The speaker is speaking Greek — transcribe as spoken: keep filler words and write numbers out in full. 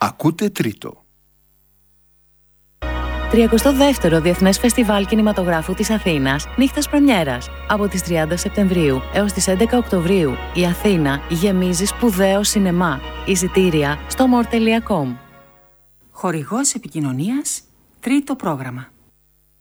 Ακούτε τρίτο. τριαντά δεύτερο Διεθνές Φεστιβάλ Κινηματογράφου της Αθήνας, νύχτας πρεμιέρας. Από τις τριάντα Σεπτεμβρίου έως τις έντεκα Οκτωβρίου, η Αθήνα γεμίζει σπουδαίο σινεμά. Εισιτήρια στο more τελεία com. Χορηγός επικοινωνίας, τρίτο πρόγραμμα.